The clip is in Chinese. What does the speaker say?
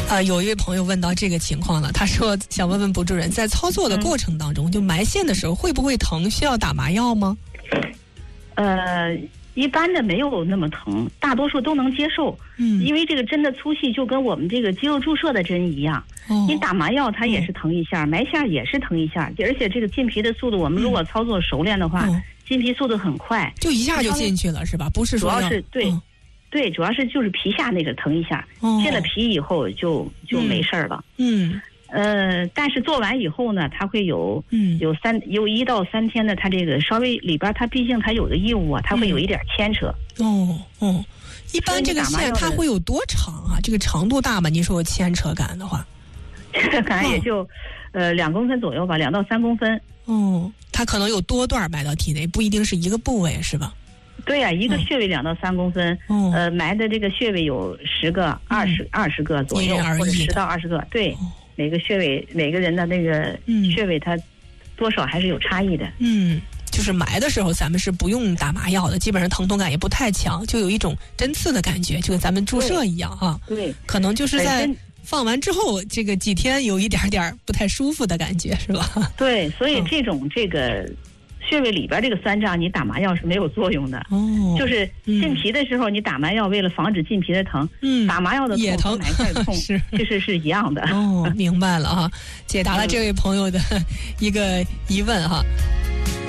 有一位朋友问到这个情况了，他说想问问卜主任，在操作的过程当中，就埋线的时候会不会疼？需要打麻药吗？ 一般的没有那么疼，大多数都能接受。因为这个针的粗细就跟我们这个肌肉注射的针一样，你打麻药它也是疼一下，埋线也是疼一下，而且这个进皮的速度，我们如果操作熟练的话，进皮速度很快， 就一下就进去了是吧？不是说主要是对，主要是就是皮下那个疼一下，进了皮以后就没事了。但是做完以后呢，它会有1到3天的，它这个稍微里边它毕竟它有的异物啊，它会有一点牵扯。 一般这个线它会有多长啊？这个长度大吗？你说有牵扯感的话， 可能也就2公分左右吧，2到3公分。 它可能有多段埋到体内，不一定是一个部位，是吧？ 对呀，一个穴位2到3公分，埋的这个穴位有10个、20个左右，或者10到20个，对。每个穴位，每个人的那个穴位，它多少还是有差异的。 就是埋的时候，咱们是不用打麻药的，基本上疼痛感也不太强，就有一种针刺的感觉，就跟咱们注射一样啊。 对， 可能就是在放完之后，这个几天有一点点不太舒服的感觉，是吧？ 对，所以这个穴位里边这个酸胀，你打麻药是没有作用的。就是进皮的时候，你打麻药为了防止进皮的疼，打麻药的痛也疼， 埋线痛是一样的。 明白了啊，解答了这位朋友的一个疑问哈。